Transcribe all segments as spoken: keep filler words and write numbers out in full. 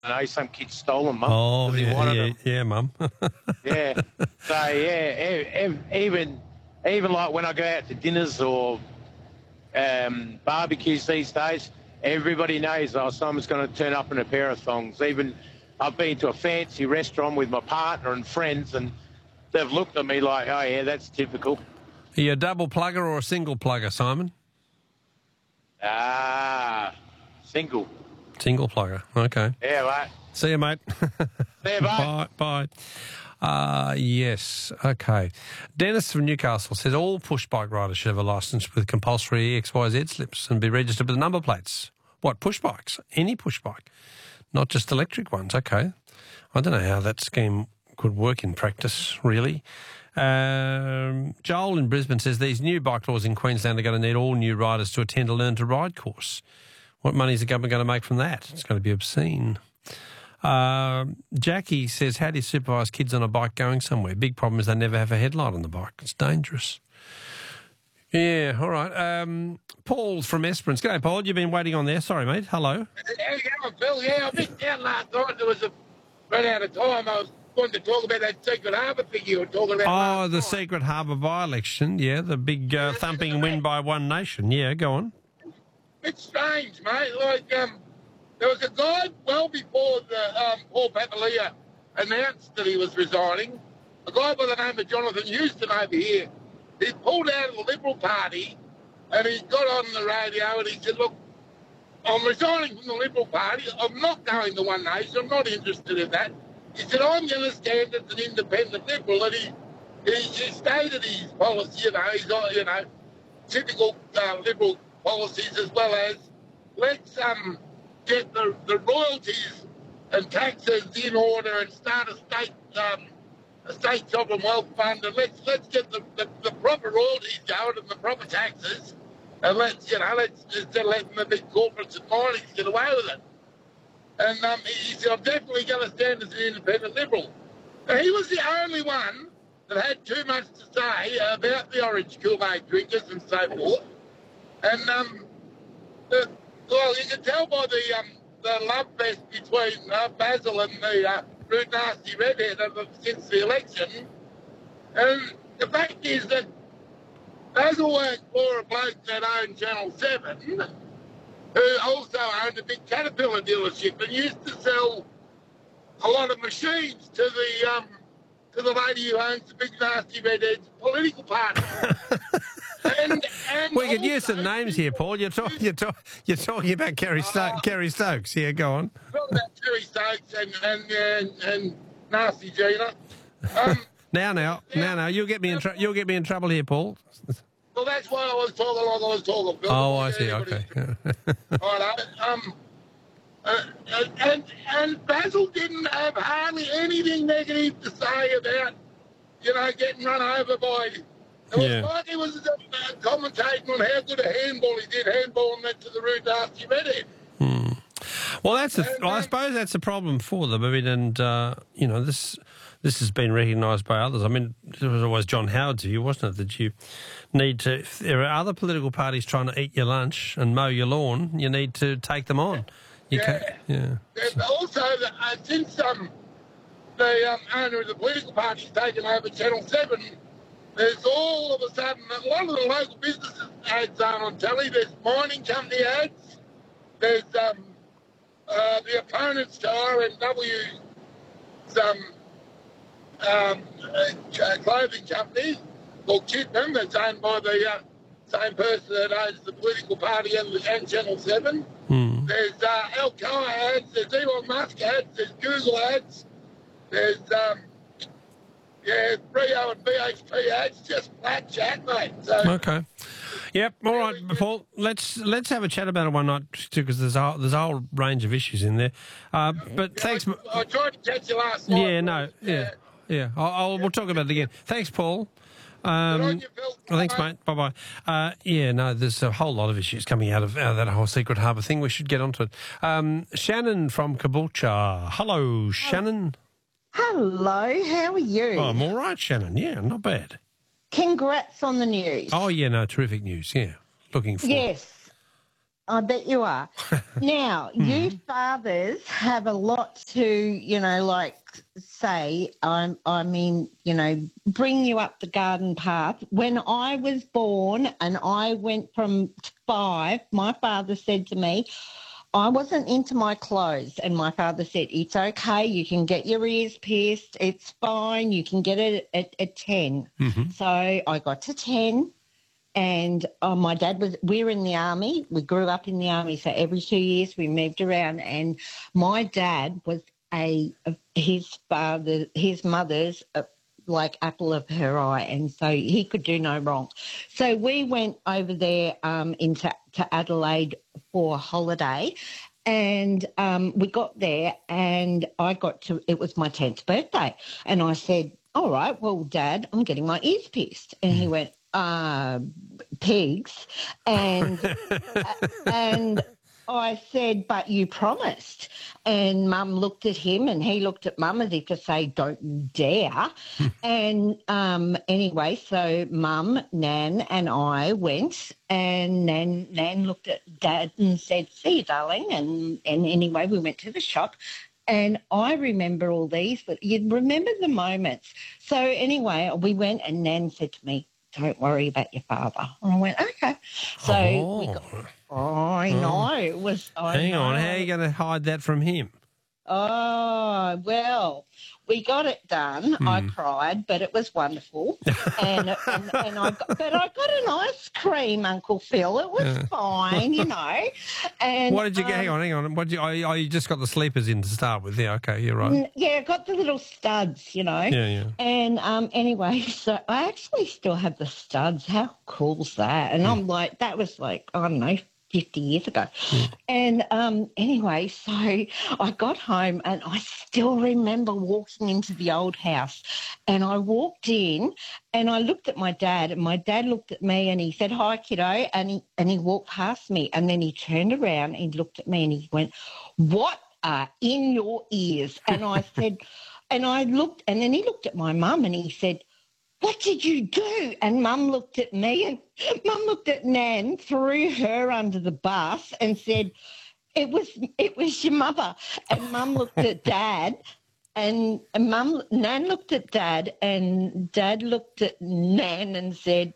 know, some kid stole them, Mum. Oh, 'cause he yeah, wanted yeah, them. yeah, Mum. Yeah. So, yeah, e- e- even even like when I go out to dinners or um, barbecues these days, everybody knows, oh, someone's going to turn up in a pair of thongs. Even I've been to a fancy restaurant with my partner and friends, and they've looked at me like, oh, yeah, that's typical. Are you a double plugger or a single plugger, Simon? Ah, single. Single plugger, okay. Yeah, mate. See you, mate. See you, bye. Bye, bye. Uh, yes, okay. Dennis from Newcastle says all push bike riders should have a licence with compulsory X Y Z slips and be registered with number plates. What, push bikes? Any push bike, not just electric ones. Okay. I don't know how that scheme could work in practice, really. Um, Joel in Brisbane says these new bike laws in Queensland are going to need all new riders to attend a Learn to Ride course. What money is the government going to make from that? It's going to be obscene. Uh, Jackie says, how do you supervise kids on a bike going somewhere? Big problem is they never have a headlight on the bike. It's dangerous. Yeah, all right. Um, Paul from Esperance. G'day, Paul. You've been waiting on there. Sorry, mate. Hello. How you going, Phil? Yeah, I missed out last night. There was a run out of time. I was wanting to talk about that Secret Harbour thing you were talking about. Oh, the night. Secret Harbour by-election. Yeah, the big uh, thumping win by One Nation. Yeah, go on. It's strange, mate. Like, um, there was a guy well before the um, Paul Papalia announced that he was resigning, a guy by the name of Jonathan Houston over here. He pulled out of the Liberal Party and he got on the radio and he said, look, I'm resigning from the Liberal Party. I'm not going to One Nation. I'm not interested in that. He said, I'm going to stand as an independent Liberal. And he, he, he stated his policy, you know, he's got, you know, typical uh, Liberal policies, as well as let's um, get the, the royalties and taxes in order and start a state um, a state sovereign wealth fund, and let's let's get the, the, the proper royalties going and the proper taxes, and let's you know let's instead of letting the big corporates and miners get away with it. And um, he said, I'm definitely going to stand as an independent Liberal. Now, he was the only one that had too much to say about the orange Kool-Aid drinkers and so forth. And, um, the, well, you can tell by the um, the love fest between uh, Basil and the uh, rude, nasty redhead since the election. And the fact is that Basil worked for a bloke that owned Channel seven, who also owned a big Caterpillar dealership and used to sell a lot of machines to the um, to the lady who owns the big, nasty redhead's political party. And, and we could use some names here, Paul. You're, talk, you're, talk, you're talking about Kerry, Sto- uh, Kerry Stokes. Yeah, go on. Talking about Kerry Stokes and, and, and, and Nasty Gina. Um, now, now, yeah, now, now, you'll get me in tr- you'll get me in trouble here, Paul. Well, that's why I was talking like I was talking. Bill. Oh, I see. Okay. Right, um, uh, and and Basil didn't have hardly anything negative to say about, you know, getting run over by. It was yeah. like he was uh, commentating on how good a handball he did, handballing that to the rude, nasty redhead. Hmm. Well, that's a, well, I suppose that's a problem for them. I mean, and uh, you know, this this has been recognised by others. I mean, it was always John Howard's view, wasn't it, that you need to, if there are other political parties trying to eat your lunch and mow your lawn, you need to take them on. You yeah. Can't, yeah. And also, uh, since um, the um, owner of the political party's taken over Channel seven, there's all of a sudden, a lot of the local businesses ads aren't on telly. There's mining company ads. There's um, uh, the opponents to R N W's um, um, uh, clothing company called Chipman, that's owned by the uh, same person that owns the political party and, and Channel seven. Hmm. There's uh, Alcoa ads, there's Elon Musk ads, there's Google ads, there's... Um, Yeah, Rio and B H P ads, just flat chat, mate. So, okay. Yep. All right, Paul. Let's let's have a chat about it one night too, because there's a there's a whole range of issues in there. Uh, but yeah, thanks. I, I tried to catch you last night. Yeah. No. Yeah. Yeah. I'll, I'll, yeah. We'll talk about it again. Thanks, Paul. Um, on you, Phil. well, thanks, mate. Bye bye. Uh, yeah. No. There's a whole lot of issues coming out of, out of that whole Secret Harbour thing. We should get onto it. Um, Shannon from Caboolture. Hello, Shannon. Hello, how are you? Oh, I'm all right, Shannon. Yeah, not bad. Congrats on the news. Oh, yeah, no, terrific news. Yeah, looking forward. Yes. I bet you are. Now, you fathers have a lot to, you know, like say, I, I mean, you know, bring you up the garden path. When I was born and I went from five, my father said to me, I wasn't into my clothes, and my father said, it's okay, you can get your ears pierced, it's fine, you can get it at, at ten. Mm-hmm. So I got to ten. And oh, my dad was, we were in the army. We grew up in the army. So every two years we moved around. And my dad was a, his father, his mother's a, like apple of her eye. And so he could do no wrong. So we went over there um, into to Adelaide for a holiday. And um, we got there and I got to, it was my tenth birthday. And I said, all right, well, Dad, I'm getting my ears pierced. And he went, uh, pigs. And, and I said, but you promised. And Mum looked at him and he looked at Mum as if to say, don't you dare. And um, anyway, so Mum, Nan and I went and Nan, Nan looked at Dad and said, see you, darling. And, and anyway, we went to the shop. And I remember all these, but you remember the moments. So anyway, we went and Nan said to me, don't worry about your father. And I went, okay. So Oh. we got, oh, I know. It was, I Hang on, know. how are you going to hide that from him? Oh, well, we got it done. I cried, but it was wonderful. and, and and I got, but I got an ice cream, Uncle Phil. It was fine, you know. And What did you get? um, Hang on, hang on. What did you, oh, oh, you just got the sleepers in to start with. Yeah, okay, you're right. n- Yeah, I got the little studs, you know. Yeah, yeah. And um, anyway, so I actually still have the studs. How cool's that? And I'm like, that was like, I don't know, fifty years ago. And um, anyway, so I got home and I still remember walking into the old house and I walked in and I looked at my dad and my dad looked at me and he said, hi, kiddo, and he, and he walked past me and then he turned around and he looked at me and he went, what are in your ears? And I said, and I looked, and then he looked at my mum and he said, what did you do? And Mum looked at me and Mum looked at Nan, threw her under the bus and said, it was it was your mother. And Mum looked at Dad and, and Mum, Nan looked at Dad and Dad looked at Nan and said,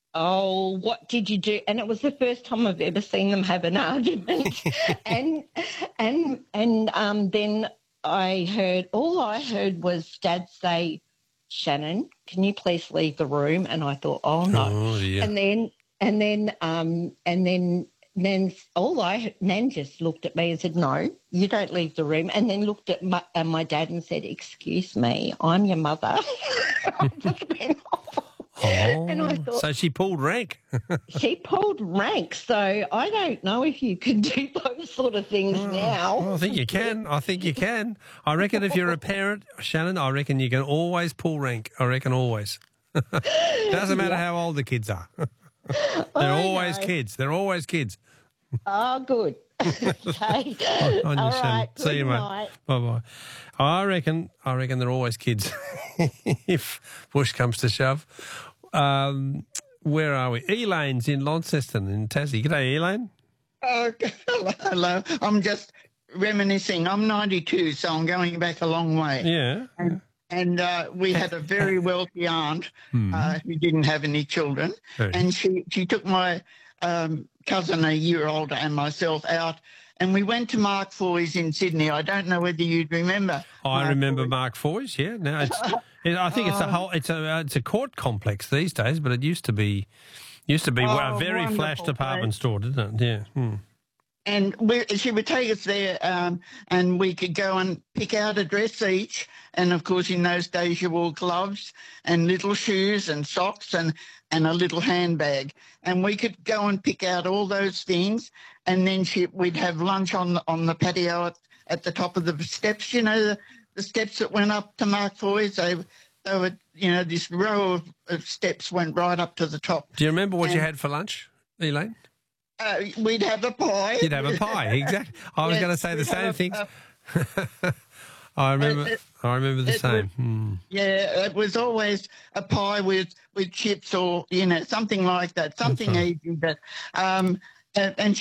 oh, what did you do? And it was the first time I've ever seen them have an argument. and and and um, then I heard, all I heard was Dad say, Shannon, can you please leave the room? And I thought, oh no. Oh, dear. And then and then um and then Nan, all I Nan just looked at me and said, no, you don't leave the room. And then looked at my, uh, my dad and said, excuse me, I'm your mother. I just went, oh. Oh, And I thought- so she pulled rank. She pulled rank, so I don't know if you could do those sort of things now. Well, I think you can. I think you can. I reckon if you're a parent, Shannon, I reckon you can always pull rank. I reckon always. Doesn't matter how old the kids are. They're I always know. kids. They're always kids. Oh, good. Okay. On All you, Shannon. right. See you, good mate. night. Bye bye. I reckon. I reckon they're always kids. If push comes to shove. Um, where are we? Elaine's in Launceston in Tassie. G'day, Elaine. Oh, hello, hello. I'm just reminiscing. I'm ninety-two, so I'm going back a long way. Yeah. And, and uh, we had a very wealthy aunt Hmm. uh, who didn't have any children, Hey. and she, she took my um, cousin, a year older, and myself out, and we went to Mark Foy's in Sydney. I don't know whether you'd remember. I Mark remember Foy. Mark Foy's. Yeah. No, it's. It, I think it's a whole. It's a. It's a court complex these days, but it used to be. Used to be a Oh, very flash wonderful department place. store, didn't it? Yeah. Hmm. And we, she would take us there, um, and we could go and pick out a dress each. And of course, in those days, you wore gloves and little shoes and socks and, and a little handbag. And we could go and pick out all those things. And then she, we'd have lunch on the, on the patio at, at the top of the steps. You know, the, the steps that went up to Mark Foy's. They, they were, you know, this row of, of steps went right up to the top. Do you remember what you And- had for lunch, Elaine? Uh, we'd have a pie. You'd have a pie, exactly. I was Yes, going to say the we'd same have a- things. a- I remember. it- I remember the it same. was- Hmm. Yeah, it was always a pie with, with chips or, you know, something like that, something right. easy. But, um, and, and she'd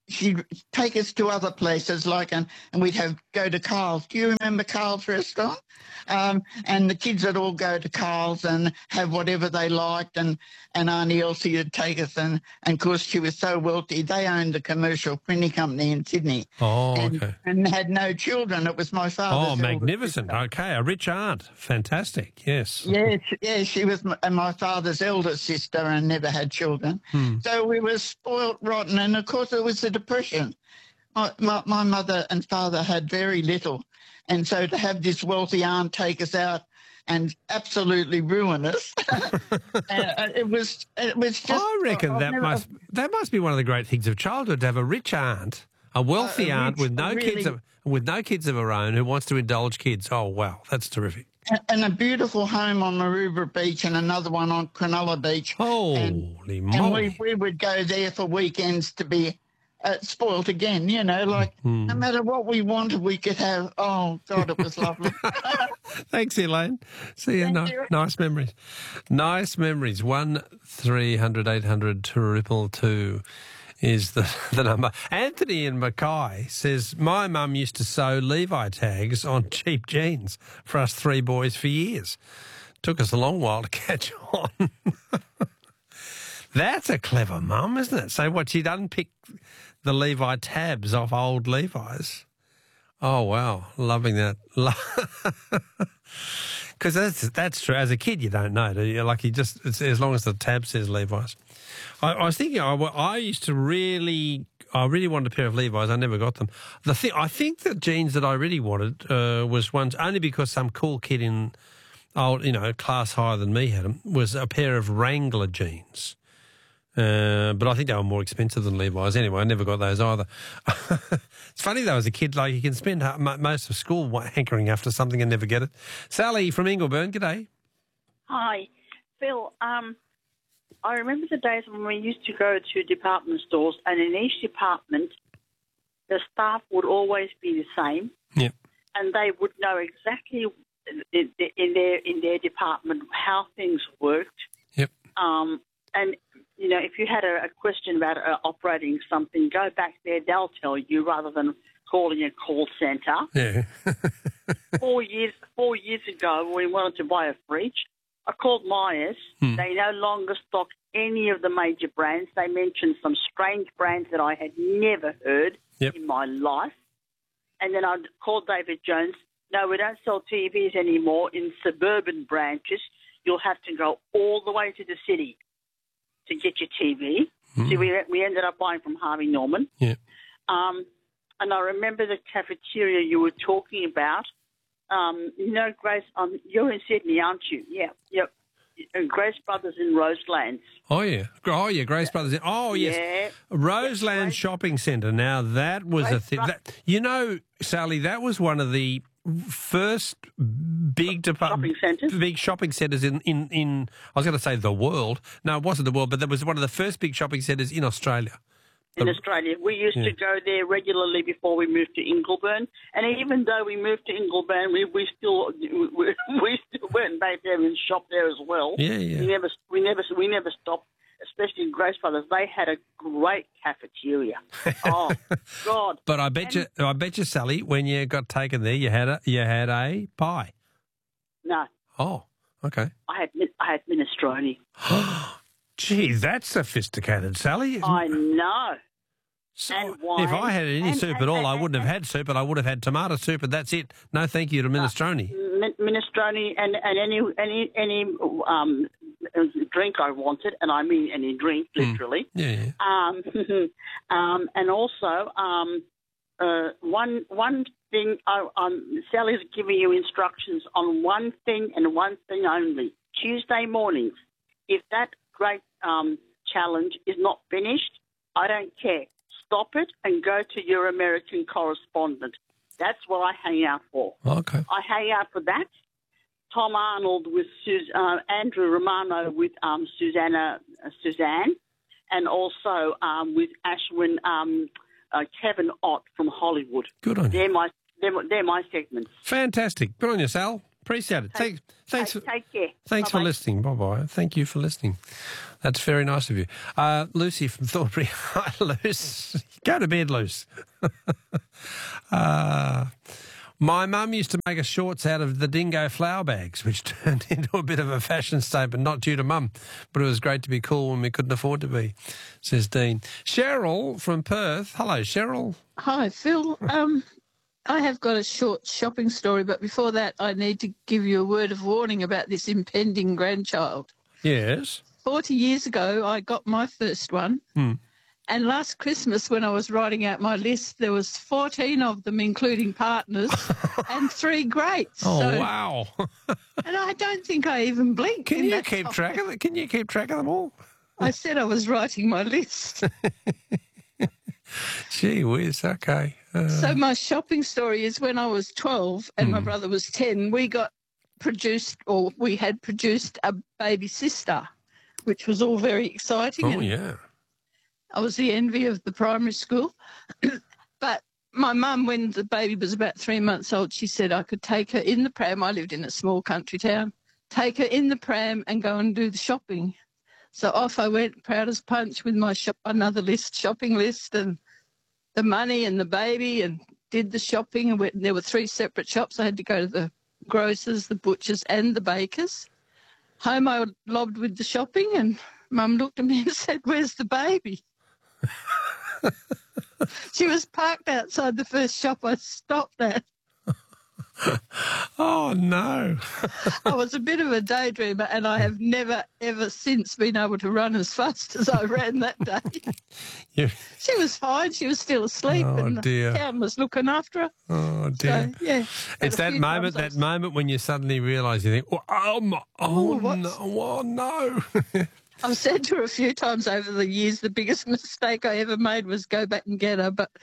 she'd take us to other places, like, and, and we'd have go to Carl's. Do you remember Carl's restaurant? Um, and the kids would all go to Carl's and have whatever they liked, and, and Auntie Elsie would take us. And, and, of course, she was so wealthy. They owned a commercial printing company in Sydney. Oh, and, okay. And had no children. It was my father's Oh, eldest magnificent. sister. Okay, a rich aunt. Fantastic, yes. Yes, yeah, she was my, my father's eldest sister and never had children. Hmm. So we were spoilt rotten, and of course it was the Depression. My, my, my mother and father had very little, and so to have this wealthy aunt take us out and absolutely ruin us, uh, it was it was just. I reckon I've that never- must that must be one of the great things of childhood, to have a rich aunt, a wealthy Uh, a aunt rich- with no really- kids of with no kids of her own who wants to indulge kids. Oh wow, that's terrific. and a beautiful home on Maroubra Beach and another one on Cronulla Beach. Holy And we, moly! we would go there for weekends to be uh, spoilt again, you know, like Hmm. no matter what we wanted, we could have. Oh, God, it was lovely. Thanks, Elaine. See you. Thank Ni- you. Nice memories. Nice memories. One three hundred eight hundred triple two is the, the number. Anthony in Mackay says, my mum used to sew Levi tags on cheap jeans for us three boys for years. Took us a long while to catch on. That's a clever mum, isn't it? So what, she'd unpick the Levi tabs off old Levi's. Oh, wow. Loving that. Because that's, that's true. As a kid, you don't know, do you? Like, you just, it's, as long as the tab says Levi's. I, I was thinking, I, I used to really, I really wanted a pair of Levi's. I never got them. The thing, I think the jeans that I really wanted uh, was ones, only because some cool kid in, old, you know, class higher than me had them, was a pair of Wrangler jeans. Uh, but I think they were more expensive than Levi's. Anyway, I never got those either. It's funny, though, as a kid, like, you can spend ha- mo- most of school hankering after something and never get it. Sally from Ingleburn, g'day. Hi, Phil. Um, I remember the days when we used to go to department stores, and in each department, the staff would always be the same, Yep. and they would know exactly in, in their in their department how things worked. Yep. Um, and you know, if you had a, a question about uh, operating something, go back there; they'll tell you rather than calling a call centre. Yeah. four years four years ago, when we wanted to buy a fridge, I called Myers. Hmm. They no longer stock any of the major brands. They mentioned some strange brands that I had never heard Yep. in my life. And then I called David Jones. No, we don't sell T Vs anymore in suburban branches. You'll have to go all the way to the city to get your T V. Hmm. So we we ended up buying from Harvey Norman. Yeah. Um, and I remember the cafeteria you were talking about. Um, you know, Grace, um, you're in Sydney, aren't you? Yeah, yep. And Grace Brothers in Roselands. Oh, yeah. Oh, yeah, Grace Brothers. Oh, yes. Yeah. Roseland Grace- Shopping Centre. Now, that was a Grace thing. Bro- That, you know, Sally, that was one of the first big department, Shopping centres? big shopping centres in, in, in, I was going to say the world. No, it wasn't the world, but that was one of the first big shopping centres in Australia. In The- Australia. We used Yeah. to go there regularly before we moved to Ingleburn. And even though we moved to Ingleburn, we, we still we, we still went back there and shopped there as well. Yeah, yeah. We never we never we never stopped. Especially Grace Brothers, they had a great cafeteria. Oh God! But I bet you, I bet you, Sally, when you got taken there, you had a, you had a pie. No, Oh, okay. I had min- I had minestrone. Gee, that's sophisticated, Sally. I know. So and wine. if I had any And- soup and- at all, and- I wouldn't have had soup, but I would have had tomato soup, and that's it. No, thank you to minestrone. Min- minestrone and, and any any any um, drink I wanted, and I mean any drink, literally. Yeah, yeah. Um, um, and also um, uh, one one thing. I, um, Sally's giving you instructions on one thing and one thing only. Tuesday mornings. If that great um, challenge is not finished, I don't care. Stop it and go to your American correspondent. That's what I hang out for. Okay. I hang out for that. Tom Arnold with Sus- uh, Andrew Romano with um, Susanna uh, Suzanne, and also um, with Ashwin um, uh, Kevin Ott from Hollywood. Good on you. They're my they're, my- they're my segments. Fantastic. Good on you, Sal. Appreciate it. Thanks. Thanks. Take, For, take care. thanks for Bye-bye. listening. Bye bye. Thank you for listening. That's very nice of you. Uh, Lucy from Thornbury. Hi, Luce. Go to bed, Luce. uh, my mum used to make us shorts out of the dingo flower bags, which turned into a bit of a fashion statement, not due to mum, but it was great to be cool when we couldn't afford to be, says Dean. Cheryl from Perth. Hello, Cheryl. Hi, Phil. Um, I have got a short shopping story, but before that, I need to give you a word of warning about this impending grandchild. Yes. Forty years ago, I got my first one. Hmm. And last Christmas, when I was writing out my list, there was fourteen of them, including partners, and three greats. Oh, so, wow. And I don't think I even blinked. Can in you that keep time. track of it? Can you keep track of them all? I said I was writing my list. Gee whiz, okay. Uh, So my shopping story is when I was twelve and my brother was ten, we got produced, or we had produced a baby sister, which was all very exciting. oh, and yeah. I was the envy of the primary school. But my mum, when the baby was about three months old, she said I could take her in the pram. I lived in a small country town. Take her in the pram and go and do the shopping. So off I went, proud as punch, with my shop, another list, shopping list, and the money and the baby, and did the shopping. And went, there were three separate shops. I had to go to the grocers, the butchers, and the bakers. Home I lobbed with the shopping, and Mum looked at me and said, "Where's the baby?" She was parked outside the first shop I stopped at. Oh, no. I was a bit of a daydreamer, and I have never, ever since been able to run as fast as I ran that day. You, She was fine. She was still asleep, Oh, and dear. the town was looking after her. oh, dear. So, yeah. It's But a that few moment, times I that was- moment when you suddenly realise, you think, oh, oh, my- oh, Oh, what's- no, oh, no. I've said to her a few times over the years, the biggest mistake I ever made was go back and get her, but,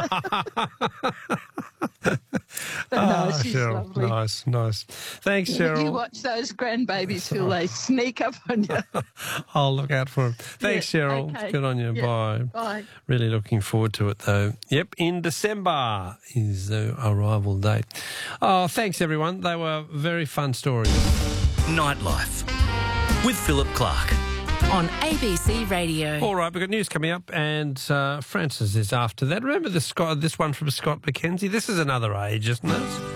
but no, Ah, she's Cheryl, lovely. nice, nice. Thanks, Cheryl. You watch those grandbabies, Phil, they sneak up on you. I'll look out for him. Thanks, Yeah, Cheryl. okay. Good on you. Yeah. Bye. Bye. Really looking forward to it, though. Yep, in December is the arrival date. Oh, thanks, everyone. They were very fun stories. Nightlife with Philip Clark. On A B C Radio. All right, we've got news coming up, and uh, Francis is after that. Remember this, Scott, this one from Scott McKenzie? This is another age, isn't it?